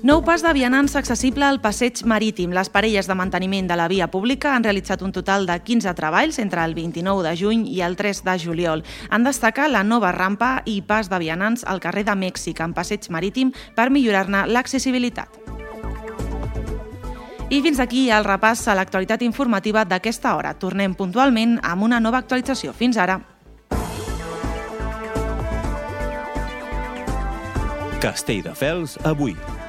Nou pas de vianants accessible al passeig marítim. Les parelles de manteniment de la via pública han realitzat un total de 15 treballs entre el 29 de juny i el 3 de juliol. Han destacat la nova rampa i pas de vianants al carrer de Mèxic, en passeig marítim, per millorar-ne l'accessibilitat. I fins aquí el repàs a l'actualitat informativa d'aquesta hora. Tornem puntualment amb una nova actualització. Fins ara. Castelldefels avui.